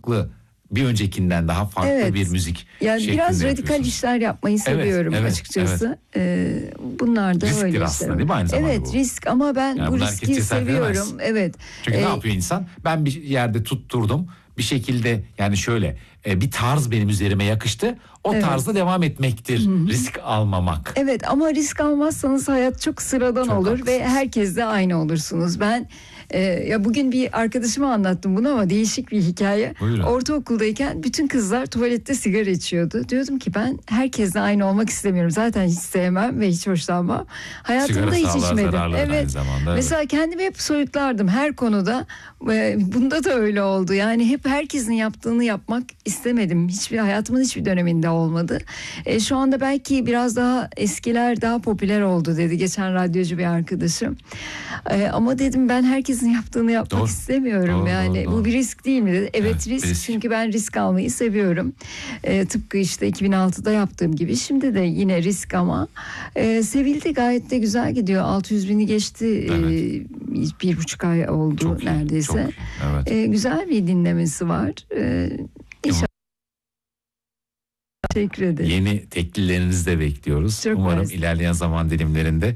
farklı, bir öncekinden daha farklı bir müzik yani şeklinde biraz radikal yapıyorsunuz. işler yapmayı seviyorum açıkçası. Bunlar da risktir öyle aslında işler. değil mi aynı zamanda Evet, bu? risk ama ben Yani bu buna riski herkes cesaret seviyorum. edemez. Evet. Çünkü ne yapıyor insan? Ben bir yerde tutturdum. Bir şekilde, yani şöyle bir tarz benim üzerime yakıştı. O tarzda devam etmektir. Risk almamak. Evet, ama risk almazsanız hayat çok sıradan Çok olur haklısınız. ve herkesle aynı olursunuz. Ben ya bugün bir arkadaşıma anlattım bunu ama değişik bir hikaye. Buyurun. Ortaokuldayken bütün kızlar tuvalette sigara içiyordu. Diyordum ki ben herkesle aynı olmak istemiyorum. Zaten hiç sevmem ve hiç hoşlanmam. Hayatımda Sigara hiç sağlığa içmedim. zararlıdır aynı zamanda, Mesela kendimi hep soyutlardım her konuda. Bunda da öyle oldu. Yani hep herkesin yaptığını yapmak istemedim. Hayatımın hiçbir döneminde olmadı. Şu anda belki biraz daha eskiler daha popüler oldu dedi geçen radyocu bir arkadaşım. Ama dedim ben herkesin yaptığını yapmak istemiyorum. Doğru. Bu bir risk değil mi dedi. Evet, risk. Risk. Çünkü ben risk almayı seviyorum. Tıpkı işte 2006'da yaptığım gibi. Şimdi de yine risk ama sevildi, gayet de güzel gidiyor. 600 bini geçti. 1,5 ay oldu çok neredeyse. Çok iyi, evet. Güzel bir dinlemesi var. İnşallah. Teşekkür ederim. Yeni teklilerinizi de bekliyoruz. Çok Umarım mersi. ilerleyen zaman dilimlerinde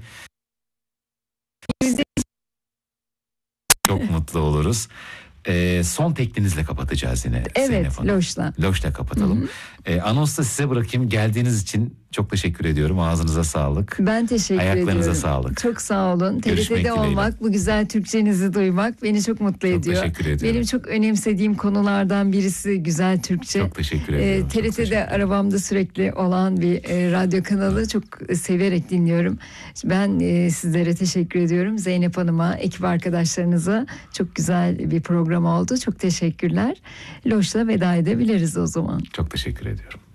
çok mutlu oluruz. Son teklinizle kapatacağız yine. Evet, Loş'la. Loş'la kapatalım. Anonsu da size bırakayım. Geldiğiniz için çok teşekkür ediyorum. Ağzınıza sağlık. Ben teşekkür ediyorum. Ayaklarınıza sağlık. Çok sağ olun. TRT'de olmak, bu güzel Türkçenizi duymak beni çok mutlu ediyor. Teşekkür ediyorum. Benim çok önemsediğim konulardan birisi güzel Türkçe. Çok teşekkür ediyorum. TRT'de arabamda sürekli olan bir radyo kanalı, çok severek dinliyorum. Ben sizlere teşekkür ediyorum. Zeynep Hanım'a, ekip arkadaşlarınıza çok güzel bir program oldu. Çok teşekkürler. Loş'la veda edebiliriz o zaman. Çok teşekkür ediyorum.